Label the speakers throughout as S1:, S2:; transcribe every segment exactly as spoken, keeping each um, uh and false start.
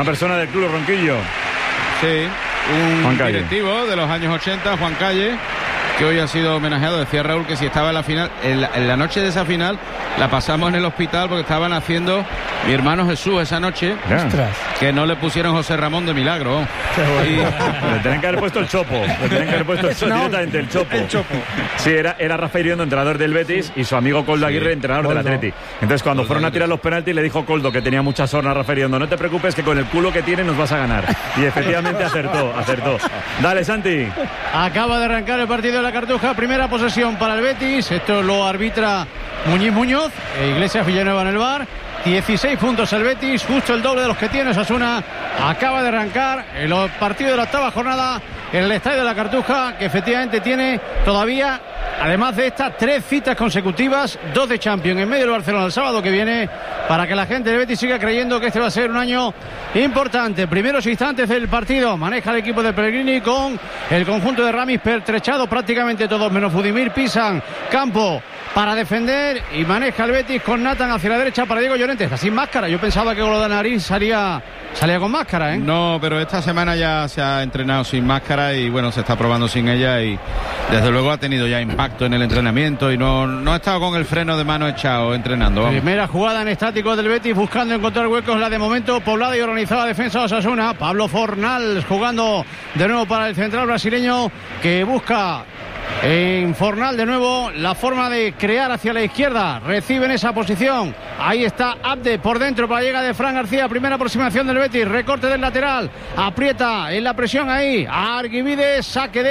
S1: Una persona del club Ronquillo.
S2: Sí, un directivo de los años ochenta, Juan Calle, que hoy ha sido homenajeado. Decía Raúl que si estaba en la final, en la, en la noche de esa final, la pasamos en el hospital porque estaban haciendo mi hermano Jesús esa noche.
S3: Ostras.
S2: Que no le pusieron José Ramón de milagro.
S1: Y... Le tenían que haber puesto el Chopo. Le tenían que haber puesto el Chopo, directamente el Chopo.
S3: El Chopo.
S1: Sí, era, era Rafael Iriondo, entrenador del Betis, y su amigo Coldo Aguirre, sí, entrenador Coldo. del Atleti. Entonces, cuando Coldo fueron a tirar los penaltis, le dijo Coldo, que tenía mucha sorna a Rafael Iriondo: no te preocupes, que con el culo que tienes nos vas a ganar. Y efectivamente acertó, acertó. Dale, Santi.
S4: Acaba de arrancar el partido de la Cartuja. Primera posesión para el Betis. Esto lo arbitra Muñiz Muñoz. E Iglesias Villanueva en el bar. dieciséis puntos el Betis, justo el doble de los que tiene Osasuna. Acaba de arrancar el partido de la octava jornada en el Estadio de la Cartuja, que efectivamente tiene todavía, además de estas, tres citas consecutivas, dos de Champions en medio del Barcelona el sábado que viene, para que la gente del Betis siga creyendo que este va a ser un año importante. Primeros instantes del partido, maneja el equipo de Pellegrini con el conjunto de Ramis pertrechado, prácticamente todos menos Budimir, pisan campo para defender y maneja el Betis con Nathan hacia la derecha para Diego Llorente. Está sin máscara. Yo pensaba que Golodanarín salía, salía con máscara, ¿eh?
S2: No, pero esta semana ya se ha entrenado sin máscara y bueno, se está probando sin ella y desde luego ha tenido ya impacto en el entrenamiento y no, no ha estado con el freno de mano echado entrenando. Vamos.
S4: Primera jugada en estático del Betis buscando encontrar huecos, la de momento poblada y organizada defensa de Osasuna. Pablo Fornals jugando de nuevo para el central brasileño que busca en Fornal de nuevo la forma de crear hacia la izquierda. Recibe en esa posición. Ahí está Abde por dentro para la llegada de Fran García. Primera aproximación del Betis. Recorte del lateral. Aprieta en la presión ahí. Arguivides. Saque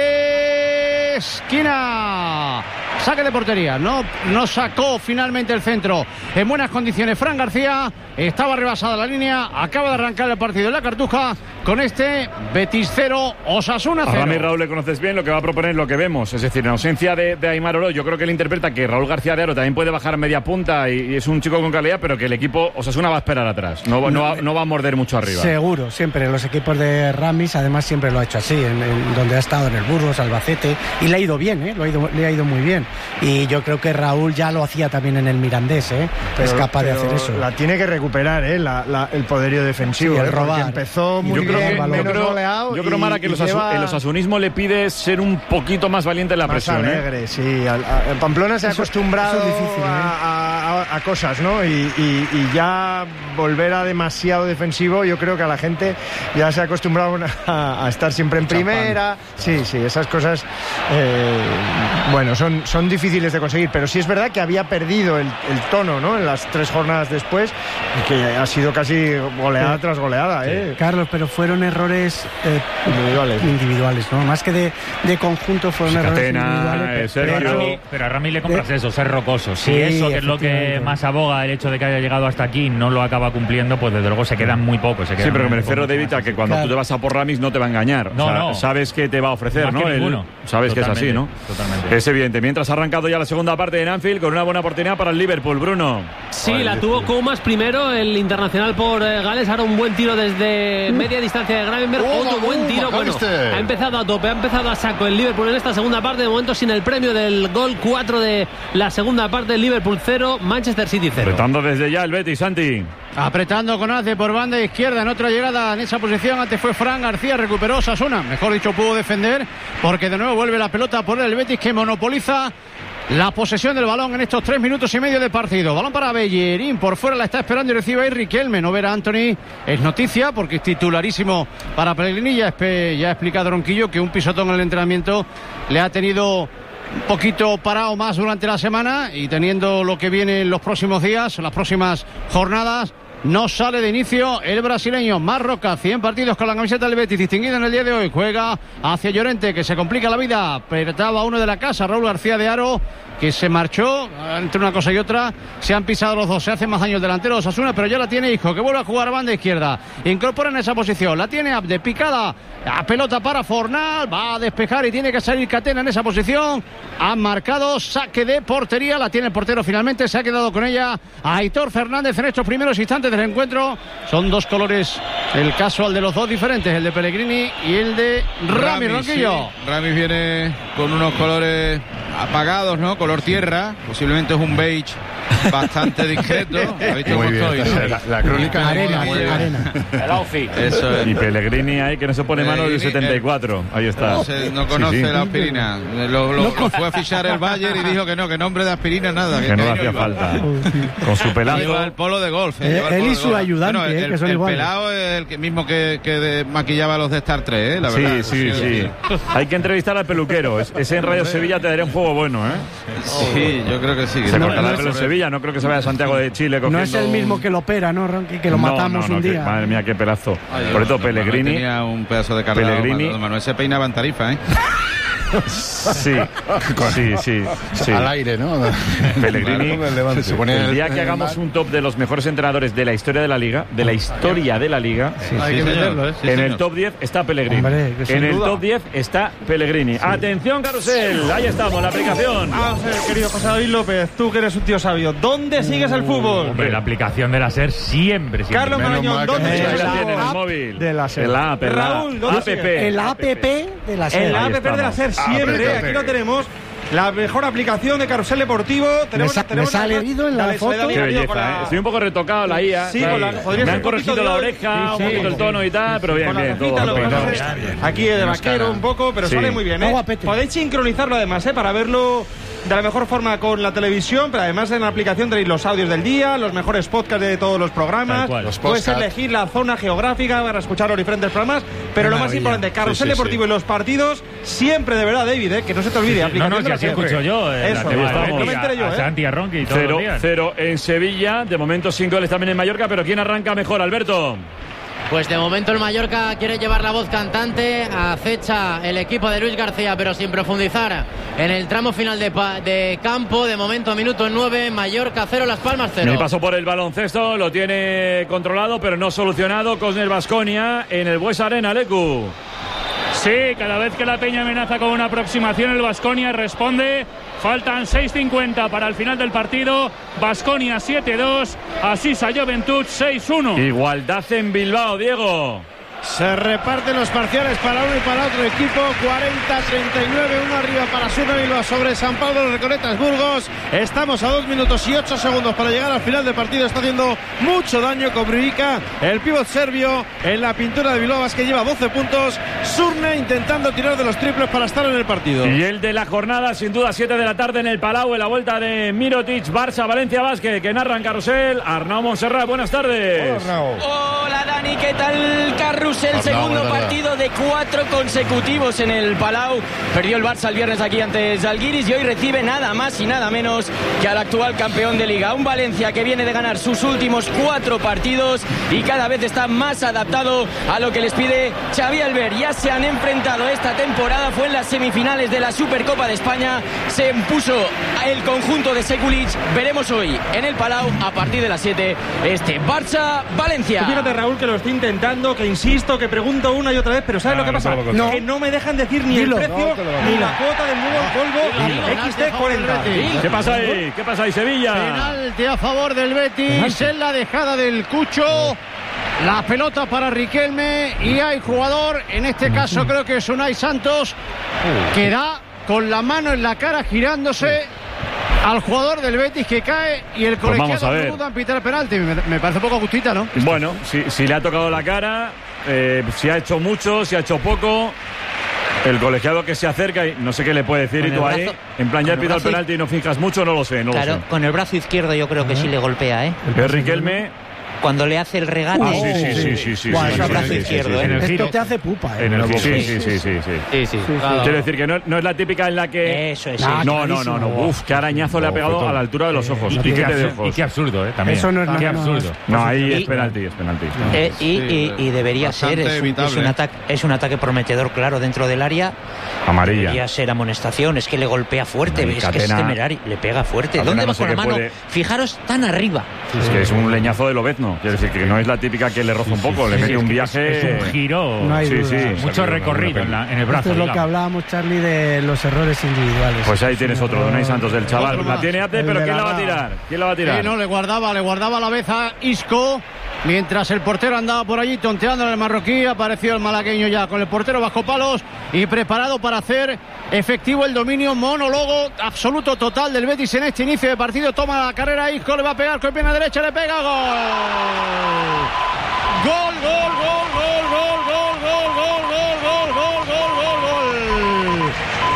S4: de esquina. Saque de portería. No, no sacó finalmente el centro en buenas condiciones. Fran García estaba rebasada la línea. Acaba de arrancar el partido en la Cartuja con este Betis cero, Osasuna cero.
S1: A Rami Raúl le conoces bien, lo que va a proponer lo que vemos. Es decir, en ausencia de, de Aimar Oro, yo creo que él interpreta que Raúl García de Aro también puede bajar media punta y, y es un chico con calidad, pero que el equipo Osasuna va a esperar atrás. No, no, no, va, no va a morder mucho arriba.
S3: Seguro, siempre. Los equipos de Ramis, además, siempre lo ha hecho así, en, en donde ha estado en el Burgos, Albacete, y le ha ido bien, ¿eh? Lo ha ido, le ha ido muy bien. Y yo creo que Raúl ya lo hacía también en el Mirandés, ¿eh? Pero, es capaz de hacer eso.
S5: La tiene que recuperar, ¿eh? La, la, el poderío defensivo. Sí, el
S3: ¿eh? robar.
S5: Empezó muy
S1: yo creo
S5: bien,
S1: que,
S5: menos
S1: yo creo,
S5: goleado.
S1: Yo creo, Mara, que el, osasu,
S5: lleva...
S1: el osasunismo le pide ser un poquito más valiente en la
S5: más
S1: presión.
S5: alegre,
S1: ¿eh?
S5: sí. A, a, a Pamplona se ha
S3: eso,
S5: acostumbrado
S3: eso es difícil, ¿eh?
S5: a, a, a cosas, ¿no? Y, y, y ya volver a demasiado defensivo, yo creo que a la gente ya se ha acostumbrado a, a estar siempre en primera. Sí, sí, esas cosas, eh, bueno, son, son difíciles de conseguir, pero sí es verdad que había perdido el, el tono, ¿no? En las tres jornadas después, y que ha sido casi goleada sí. tras goleada, ¿eh?
S3: Sí. Carlos, pero fueron errores eh, individuales, individuales, ¿no? Más que de, de conjunto, fueron
S1: pues
S3: errores
S1: Catena,
S3: individuales.
S1: Sergio.
S6: Pero a, Rami, pero a Rami le compras de, eso, ser rocoso. Si sí, eso, que es lo que más aboga, el hecho de que haya llegado hasta aquí, no lo acaba cumpliendo, pues desde luego se quedan muy pocos. Se quedan
S1: sí, pero me
S6: muy
S1: refiero, David, a que cuando claro. tú te vas a por Ramis no te va a engañar.
S6: No,
S1: o sea,
S6: no.
S1: Sabes que te va a ofrecer,
S6: más
S1: ¿no?
S6: Que
S1: El, sabes
S6: Totalmente,
S1: que es así, ¿no?
S6: Totalmente.
S1: Es evidente. Mientras ha arrancado ya la segunda parte en Anfield con una buena oportunidad para el Liverpool, Bruno.
S7: Sí, la tuvo Koumas primero, el internacional por eh, Gales. Ahora un buen tiro desde media distancia de Gravenberg.
S8: Oh,
S7: Otro buen
S8: oh,
S7: tiro. Bueno, ha empezado a tope, ha empezado a saco el Liverpool en esta segunda parte. De momento sin el premio del gol cuatro de la segunda parte. Liverpool cero, Manchester City cero.
S1: Apretando desde ya el Betis, Santi.
S4: Apretando con Ace por banda izquierda en otra llegada en esa posición. Antes fue Fran García, recuperó Osasuna. Mejor dicho, pudo defender porque de nuevo vuelve la pelota por el Betis que monopoliza la posesión del balón en estos tres minutos y medio de partido. Balón para Bellerín, por fuera la está esperando y recibe ahí Riquelme. No ver a Anthony es noticia porque es titularísimo para Pellegrini. Ya, ya ha explicado Ronquillo que un pisotón en el entrenamiento le ha tenido un poquito parado más durante la semana y teniendo lo que viene en los próximos días, las próximas jornadas. No sale de inicio el brasileño Marroca, cien partidos con la camiseta del Betis, distinguido en el día de hoy. Juega hacia Llorente, que se complica la vida. Apretaba uno de la casa, Raúl García de Aro, que se marchó. Entre una cosa y otra se han pisado los dos. Se hace más daño el delantero de Osasuna, pero ya la tiene Isco, que vuelve a jugar a banda izquierda. Incorpora en esa posición. La tiene Abde, picada. La pelota para Fornal. Va a despejar y tiene que salir Catena en esa posición. Han marcado saque de portería. La tiene el portero finalmente. Se ha quedado con ella Aitor Fernández en estos primeros instantes del encuentro. Son dos colores, el casual de los dos diferentes, el de Pellegrini y el de Ramis Ronquillo.
S2: Sí. Ramis viene con unos colores apagados, ¿no? Color tierra, posiblemente es un beige bastante discreto. ¿Ha visto
S8: Muy
S2: cómo
S8: bien,
S2: estoy, no?
S8: la, la crónica
S3: Arena,
S2: muy bien.
S3: arena.
S6: El outfit.
S2: Eso es.
S1: Y Pellegrini ahí, que no se pone mano del
S2: Pellegrini,
S1: setenta y cuatro. Ahí está.
S2: No, se- no conoce
S1: Sí, sí.
S2: la aspirina. Lo, lo- lo fue a fichar el Bayern y dijo que no, que nombre de aspirina nada.
S1: Que no le
S2: ahí
S1: hacía
S2: iba.
S1: falta. Con su pelazo.
S2: Lleva el polo de golf. eh,
S3: Eh,
S2: lleva el
S3: él
S2: polo
S3: y
S2: de
S3: su
S2: golf.
S3: ayudante,
S2: Bueno,
S3: eh,
S2: el,
S3: que son
S2: el
S3: iguales.
S2: pelado es el que mismo que, que de- maquillaba a los de Star Trek, ¿eh? La
S1: Sí,
S2: verdad.
S1: sí, sí. Hay que entrevistar al peluquero. Es- Ese en Radio Sevilla te daría un juego bueno, ¿eh?
S2: Sí, yo creo que sí. que
S1: Se
S2: no,
S1: cortará el
S2: no,
S1: pelo en
S2: sobre-
S1: Sevilla. No creo que se vaya a Santiago de Chile cogiendo...
S3: No es el mismo que lo opera, ¿no, Ronqui? Que lo
S1: No,
S3: matamos
S1: no, no,
S3: un
S1: que-
S3: día.
S1: madre mía, qué pelazo.
S2: Ay,
S1: Por esto,
S2: Manuel
S1: Pellegrini...
S2: Tenía un pedazo de carrera.
S1: Pellegrini-
S2: Manuel, Manuel se peinaba en Tarifa, ¿eh?
S1: Sí, sí, sí, sí.
S8: al aire, ¿no?
S1: Pellegrini,
S8: Claro, el Levante. Se ponía
S1: el
S8: en
S1: día
S8: en
S1: que
S8: el
S1: hagamos
S8: mar.
S1: un top de los mejores entrenadores de la historia de la Liga, de la historia de la Liga,
S2: Hay que meterlo, ¿eh? Sí,
S1: en
S2: señor.
S1: el top diez está Pellegrini.
S3: Hombre, que sin
S1: En el
S3: duda.
S1: top diez está Pellegrini. Atención, Carrusel, ahí estamos, la aplicación.
S9: Vamos a ver, querido José David López, tú que eres un tío sabio, ¿dónde sigues el fútbol?
S6: Hombre, la aplicación de la SER siempre, siempre.
S9: Carlos
S8: Menos
S9: Marañón,
S8: mal que
S9: ¿dónde
S8: no
S1: Ahí
S9: sigues
S8: sé.
S9: el
S1: la tiene en el
S9: fútbol?
S1: móvil.
S5: de la SER.
S1: En la app, en la
S9: Raúl, ¿dónde
S1: app.
S9: sigues?
S3: El A P P de la
S9: En
S3: SER.
S9: la
S1: Ahí
S9: app de la
S1: estamos.
S9: SER siempre,
S8: Apriétate.
S9: aquí lo tenemos. La mejor aplicación de Carrusel Deportivo. Tenemos,
S3: sa-
S9: tenemos
S3: me sale
S9: además-
S3: ido en la
S9: Dale,
S3: foto.
S9: David,
S1: Qué
S9: David,
S1: belleza,
S9: con la-
S1: ¿eh? Estoy un poco retocado la I A.
S9: Sí,
S1: claro.
S9: con la- podría
S1: Me
S9: ser
S1: han
S9: un
S1: corregido
S9: poquito
S1: la
S9: de-
S1: oreja,
S9: sí,
S1: un
S9: sí.
S1: poquito el tono y tal, pero bien,
S9: Con la
S1: bien, todo.
S9: gafita lo
S1: todo
S9: podemos
S1: bien.
S9: hacer aquí de
S8: Menos
S9: vaquero
S8: cara.
S9: un poco, pero
S1: Sí.
S9: sale muy bien,
S3: Está
S9: ¿eh?
S3: guapete.
S9: Podéis sincronizarlo además, ¿eh? Para verlo de la mejor forma con la televisión, pero además en la aplicación tenéis los audios del día, los mejores podcasts de todos los programas.
S6: Tal cual.
S8: Los
S9: Puedes
S8: podcast.
S9: elegir la zona geográfica para escuchar los diferentes programas, pero
S8: Qué
S9: lo más
S8: maravilla.
S9: importante, Carrusel
S8: Sí, sí,
S9: Deportivo
S8: sí.
S9: y los partidos, siempre de verdad, David, ¿eh? Que no se te olvide.
S6: No,
S9: aplicación
S6: no,
S9: de
S6: que
S9: la
S6: así
S9: SER.
S6: escucho yo. eh,
S9: Eso,
S6: la tele-
S1: ahí estamos.
S6: a-
S9: No me enteré yo,
S6: a
S9: ¿eh?
S6: Santi, a Ronqui todos
S1: Cero,
S6: los días.
S1: cero en Sevilla, de momento sin goles también en Mallorca, pero ¿quién arranca mejor, Alberto?
S10: Pues de momento el Mallorca quiere llevar la voz cantante, acecha el equipo de Luis García, pero sin profundizar en el tramo final de, pa- de campo. De momento, minuto nueve, Mallorca cero, Las Palmas cero.
S1: Mi paso por el baloncesto lo tiene controlado, pero no solucionado. Cosner Baskonia en el Buesa Arena, Lecu.
S11: Sí, cada vez que la Peña amenaza con una aproximación, el Baskonia responde. Faltan seis cincuenta para el final del partido. Baskonia siete dos, Asisa Juventud seis uno.
S1: Igualdad en Bilbao, Diego.
S4: Se reparten los parciales para uno y para otro equipo. cuarenta a treinta y nueve, uno arriba para Asuna Bilbao sobre San Pablo Recoletas Burgos. Estamos a dos minutos y ocho segundos para llegar al final del partido. Está haciendo mucho daño Koprivica, el pívot serbio, en la pintura de Bilbao, que lleva doce puntos. Surne intentando tirar de los triples para estar en el partido.
S1: Y el de la jornada, sin duda, siete de la tarde en el Palau, en la vuelta de Mirotic, Barça, Valencia Basket, que narran Carrusel. Arnau Montserrat, buenas tardes.
S12: Hola Dani, ¿qué tal? Carrusel,
S8: Hola,
S12: segundo
S8: buenas
S12: partido de cuatro consecutivos en el Palau. Perdió el Barça el viernes aquí ante Zalgiris y hoy recibe nada más y nada menos que al actual campeón de Liga. Un Valencia que viene de ganar sus últimos cuatro partidos y cada vez está más adaptado a lo que les pide Xavi Albert. Ya se han enfrentado esta temporada, fue en las semifinales de la Supercopa de España. Se impuso el conjunto de Sekulic. Veremos hoy en el Palau a partir de las siete este Barça-Valencia.
S9: Fíjate, Raúl, que lo estoy intentando, que insisto, que pregunto una y otra vez, pero ¿sabes
S6: No,
S9: lo que
S6: no
S9: pasa?
S6: te lo contesto.
S9: Que no me dejan decir ni
S3: Dilo.
S9: el precio
S3: No te lo
S9: ni
S3: contesto.
S9: la cuota del nuevo Volvo X T cuarenta.
S1: ¿Qué pasa ahí? ¿Qué pasa ahí, Sevilla?
S4: Penalti a favor del Betis en la dejada del Cucho. La pelota para Riquelme y hay jugador, en este caso creo que es Unai Santos, que da con la mano en la cara girándose al jugador del Betis, que cae y el
S1: Pues vamos a
S4: colegiado
S1: ver.
S4: no duda en pitar el penalti. Me, me parece un poco justita, ¿no?
S1: Bueno, si, si le ha tocado la cara, eh, si ha hecho mucho, si ha hecho poco. El colegiado que se acerca y no sé qué le puede decir,
S13: Con
S1: y
S13: el
S1: tú ahí,
S13: brazo-
S1: en plan, ya he
S13: con el
S1: pedido el
S13: brazo y-
S1: penalti y no fijas mucho, no lo sé, no
S13: Claro,
S1: lo sé.
S13: con el brazo izquierdo yo creo que sí le golpea, ¿eh?
S1: Es Riquelme.
S13: Cuando le hace el regate.
S1: Ah, sí, sí, sí, sí, sí.
S3: Buah,
S1: sí,
S3: ese
S1: sí,
S13: brazo
S1: sí, sí,
S13: izquierdo,
S1: sí,
S13: ¿eh?
S1: sí.
S6: En el
S3: Esto
S6: giro.
S3: te hace pupa, ¿eh?
S1: En el
S6: Sí,
S1: sí,
S6: sí,
S1: sí, sí, sí, sí.
S6: Sí, sí.
S1: Quiero decir que no, no es la típica en la que...
S13: Eso es,
S3: No,
S13: sí.
S1: No, no, no, no. Uf, qué arañazo le ha pegado a la altura de los ojos.
S6: Y, y,
S1: Piquete
S6: qué
S1: de
S6: absurdo,
S1: ojos.
S6: y qué absurdo, ¿eh? También.
S3: Eso no es
S6: Qué
S3: nada, no,
S6: absurdo.
S1: No, ahí
S13: Y-
S1: es penalti, es penalti.
S13: Eh, y,
S2: Sí,
S13: y- y debería
S2: bastante
S13: ser, es un,
S2: evitable.
S13: es un ataque, es un ataque prometedor, claro, dentro del área.
S1: Amarilla.
S13: Debería ser amonestación, es que le golpea fuerte,
S1: Y
S13: es que es
S1: Catena-
S13: temerario, le pega fuerte.
S1: Catena
S13: ¿Dónde
S1: no
S13: va
S1: sé
S13: con la
S1: qué
S13: mano?
S1: puede-
S13: Fijaros, tan arriba.
S1: Es que es un leñazo de Lobezno. Quiero decir que no es la típica que le roza un poco, le
S6: Sí,
S1: mete
S6: es
S1: un
S6: que
S1: viaje.
S6: Es, es un giro.
S3: No hay
S1: Sí,
S3: duda.
S1: sí.
S6: Mucho recorrido en, la- en el brazo.
S3: Esto es lo que
S6: digamos.
S3: hablábamos, Charlie, de los errores individuales.
S1: Pues ahí tienes otro, Donay Santos del chaval.
S4: Otro
S1: La
S4: más.
S1: tiene Ate,
S3: El
S1: pero
S3: de
S1: ¿quién
S3: la
S1: la va a
S3: grada.
S1: tirar? ¿Quién la va a tirar?
S4: Eh, no, le guardaba, le guardaba la vez a Isco. mientras el portero andaba por allí tonteando en el marroquí, apareció el malagueño ya con el portero bajo palos y preparado para hacer efectivo el dominio, monólogo absoluto total del Betis en este inicio de partido. Toma la carrera Isco, le va a pegar con pierna derecha, le pega, gol. Gol, gol, gol, gol, gol, gol, gol, gol, gol, gol, gol, gol, gol.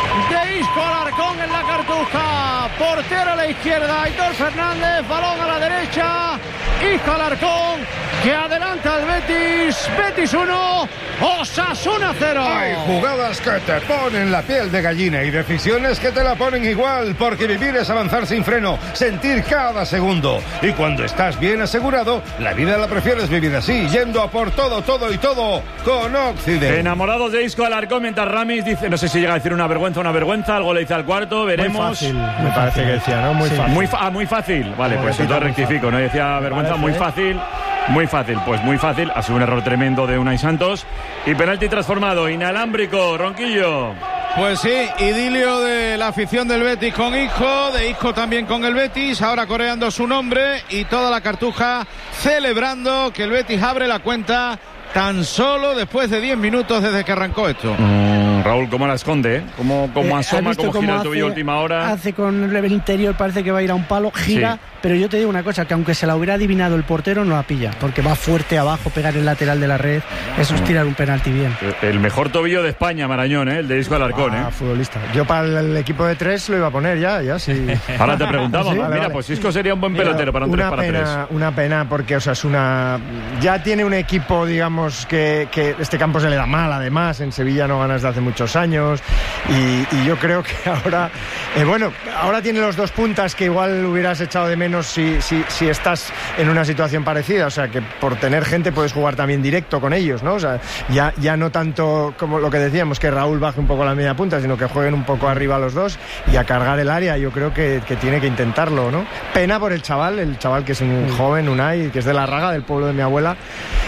S4: De Isco Alarcón en la Cartuja, portero a la izquierda, Aitor Fernández, balón a la derecha, Isco Alarcón que adelanta al Betis, Betis uno, Osasuna cero.
S8: Hay jugadas que te ponen la piel de gallina y decisiones que te la ponen igual, porque vivir es avanzar sin freno, sentir cada segundo. Y cuando estás bien asegurado, la vida la prefieres vivir así, yendo a por todo, todo y todo con Occident.
S1: Enamorados de Isco Alarcón, mientras Ramis dice, no sé si llega a decir una vergüenza, una vergüenza, algo le dice al cuarto, veremos.
S5: Muy fácil, me parece que decía, ¿no? Muy
S1: sí.
S5: fácil.
S1: Muy, fa- ah, muy fácil, vale, pues entonces rectifico, no decía vergüenza, muy fácil. Muy fácil, pues muy fácil. Ha sido un error tremendo de Unai Santos. Y penalti transformado, inalámbrico, Ronquillo.
S2: Pues sí, idilio de la afición del Betis con Isco, de Isco también con el Betis, ahora coreando su nombre y toda la Cartuja celebrando que el Betis abre la cuenta tan solo después de diez minutos desde que arrancó esto.
S1: Mm, Raúl, ¿cómo la esconde? Eh? ¿Cómo, cómo asoma, cómo gira el tobillo a última hora?
S3: Hace con el interior, parece que va a ir a un palo, gira, sí. Pero yo te digo una cosa, que aunque se la hubiera adivinado el portero, no la pilla, porque va fuerte abajo, pegar el lateral de la red, eso es tirar un penalti bien.
S1: El mejor tobillo de España, Marañón, ¿eh? El de Isco Alarcón,
S5: ah,
S1: ¿eh?
S5: futbolista. Yo para el equipo de tres lo iba a poner ya, ya sí.
S1: Ahora te preguntamos, ¿sí? Mira, vale, vale. Pues Isco sería un buen
S5: Mira,
S1: pelotero para un
S5: una
S1: tres para
S5: pena,
S1: tres.
S5: Una pena, porque Osasuna ya tiene un equipo, digamos, que, que este campo se le da mal, además, en Sevilla no ganas de hace muchos años, y, y yo creo que ahora, eh, bueno, ahora tiene los dos puntas que igual hubieras echado de menos si, si, si estás en una situación parecida, o sea, que por tener gente puedes jugar también directo con ellos, ¿no? O sea, ya, ya no tanto como lo que decíamos, que Raúl baje un poco la media punta, sino que jueguen un poco arriba los dos y a cargar el área. Yo creo que, que tiene que intentarlo, ¿no? Pena por el chaval, el chaval que es un mm. joven, Unai, que es de La Raga, del pueblo de mi abuela,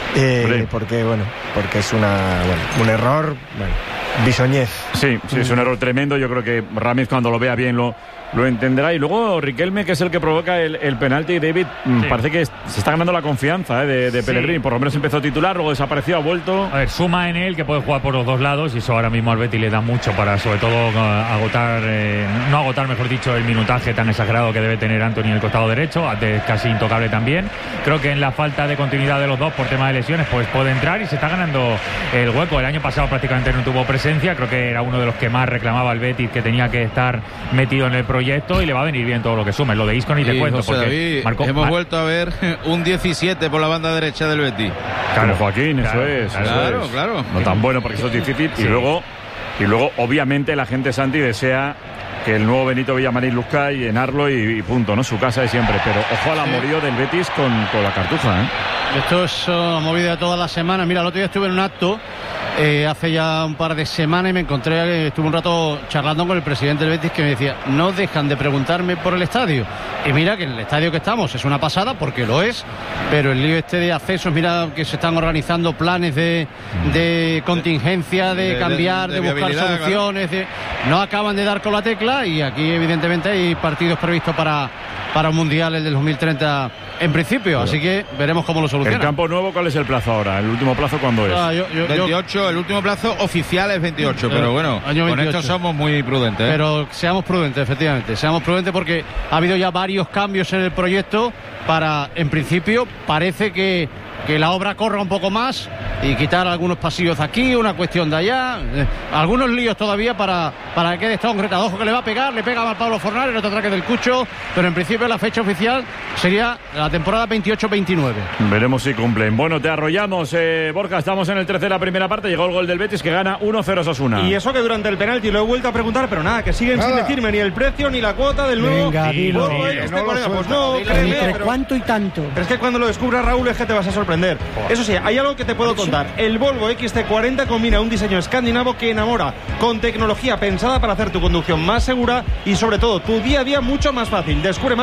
S5: eh, porque, bueno, porque es una, bueno, un error, bueno, bisoñez.
S1: Sí, sí, es un error tremendo. Yo creo que Ramis, cuando lo vea bien, lo, lo entenderá. Y luego Riquelme, que es el que provoca el, el penalti. David, sí. Parece que se está ganando la confianza eh, de, de Pellegrini. Sí. Por lo menos empezó titular, luego desapareció, ha vuelto.
S6: A ver, suma en él que puede jugar por los dos lados, y eso ahora mismo al Betis le da mucho para, sobre todo, agotar, eh, no agotar, mejor dicho, el minutaje tan exagerado que debe tener Antony en el costado derecho, antes casi intocable también. Creo que en la falta de continuidad de los dos por tema de lesiones, pues puede entrar y se está ganando el hueco. El año pasado prácticamente no tuvo presencia, creo que era uno de los que más reclamaba al Betis, que tenía que estar metido en el proyecto, y le va a venir bien todo lo que sume. Lo de Isco ni te
S2: y
S6: cuento,
S2: José
S6: porque
S2: David,
S6: marcó,
S2: hemos
S6: mar...
S2: vuelto a ver un diecisiete por la banda derecha del Betis.
S1: Claro, Joaquín, eso
S2: claro,
S1: es. Eso
S2: claro,
S1: es.
S2: claro.
S1: No tan bueno, porque eso es difícil. Sí. Y luego, y luego, obviamente, la gente Santi desea que el nuevo Benito Villamarín luzca y llenarlo y, y punto, ¿no? Su casa de siempre. Pero ojo al amorío del Betis con, con la Cartuja, ¿eh?
S4: Esto es uh, movida de todas las semanas. Mira, el otro día estuve en un acto eh, hace ya un par de semanas y me encontré, eh, estuve un rato charlando con el presidente del Betis, que me decía, no dejan de preguntarme por el estadio. Y mira que el estadio que estamos es una pasada, porque lo es, pero el lío este de accesos, mira que se están organizando planes de, de contingencia, de, de cambiar, de, de, de buscar soluciones, claro. de, no acaban de dar con la tecla, y aquí evidentemente hay partidos previstos para, para un Mundial, el del dos mil treinta en principio, así que veremos cómo lo solucionan.
S1: ¿El campo nuevo cuál es el plazo ahora? ¿El último plazo cuándo es?
S2: Ah, yo, yo, veintiocho, yo... el último plazo oficial es veintiocho, eh, pero bueno, con esto somos muy prudentes. ¿eh?
S4: Pero seamos prudentes, efectivamente, seamos prudentes, porque ha habido ya varios cambios en el proyecto para, en principio, parece que, que la obra corra un poco más y quitar algunos pasillos de aquí, una cuestión de allá, eh, algunos líos todavía para, para que quede esto concretado. Ojo que le va a pegar, le pega a Pablo Fornal, el otro ataque del Cucho, pero en principio la fecha oficial sería la temporada veintiocho veintinueve.
S1: Veremos si cumplen. Bueno, te arrollamos, eh, Borja, estamos en el trece de la primera parte, llegó el gol del Betis, que gana uno cero Osasuna.
S9: Y eso que durante el penalti lo he vuelto a preguntar, pero nada, que siguen nada. sin decirme ni el precio ni la cuota del nuevo.
S3: Venga, dilo.
S9: Volvo,
S3: Dilo.
S9: Este
S3: No
S9: colega, pues no,
S3: ¿Entre
S9: créeme, pero...
S3: cuánto y tanto?
S9: Pero es que cuando lo descubras, Raúl, es que te vas a sorprender. Joder. Eso sí, hay algo que te puedo contar. El Volvo X C cuarenta combina un diseño escandinavo que enamora, con tecnología pensada para hacer tu conducción más segura y sobre todo tu día a día mucho más fácil. Descubre más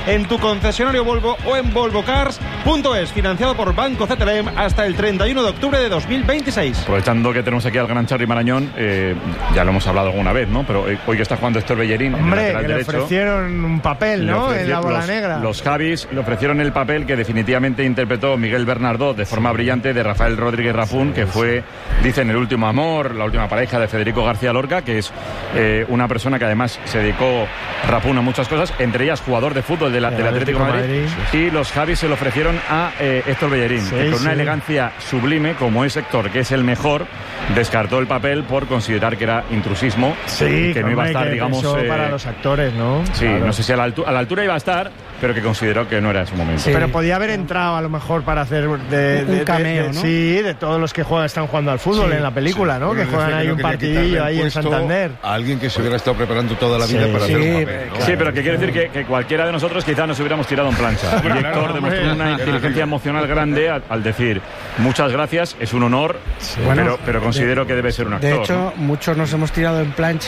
S9: en tu concesionario Volvo o en volvo cars punto es, financiado por Banco C T L M hasta el treinta y uno de octubre de dos mil veintiséis.
S1: Aprovechando que tenemos aquí al gran Charly Marañón, eh, ya lo hemos hablado alguna vez, ¿no? Pero hoy que está jugando Héctor Bellerín,
S5: hombre,
S1: en el
S5: que le
S1: derecho,
S5: ofrecieron un papel, ¿no? En la bola
S1: los,
S5: negra.
S1: Los Javis le ofrecieron el papel que definitivamente interpretó Miguel Bernardó de forma sí. brillante de Rafael Rodríguez Rafún, sí, que fue, dicen, el último amor, la última pareja de Federico García Lorca, que es eh, una persona que además se dedicó Rafún a muchas cosas, entre ellas jugador de fútbol de la, del Atlético de Madrid, Madrid. Sí, sí. Y los Javis se lo ofrecieron a eh, Héctor Bellerín, sí, que con sí. una elegancia sublime, como es Héctor, que es el mejor, descartó el papel por considerar que era intrusismo,
S5: sí,
S1: que no iba a estar, digamos,
S5: eso
S1: eh,
S5: para los actores, ¿no?
S1: Sí,
S5: claro.
S1: no sé si a la, altura, a la altura iba a estar, pero que consideró que no era en su momento.
S5: Sí. Pero podía haber entrado a lo mejor para hacer de, de,
S3: un cameo,
S5: de, de,
S3: ¿no?
S5: Sí, de todos los que juegan, están jugando al fútbol sí, en la película, sí. ¿no? Bueno, que juegan ahí un partidillo ahí en Santander.
S8: A alguien que se hubiera estado preparando toda la vida sí, para sí, hacer un papel, ¿no?
S1: Sí, pero que quiere decir que, que cualquiera de nosotros quizás nos hubiéramos tirado en plancha. Y Héctor demostró una inteligencia emocional grande al, al decir muchas gracias, es un honor, sí. pero, pero considero que debe ser un actor.
S3: De hecho,
S1: ¿no?
S3: muchos nos hemos tirado en plancha